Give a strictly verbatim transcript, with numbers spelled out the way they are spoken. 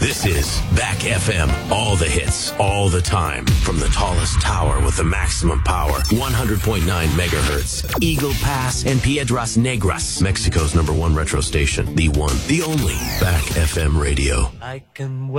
This is Back F M. All the hits, all the time. From the tallest tower with the maximum power. one hundred point nine megahertz. Eagle Pass and Piedras Negras. Mexico's number one retro station. The one, the only. Back F M radio. I can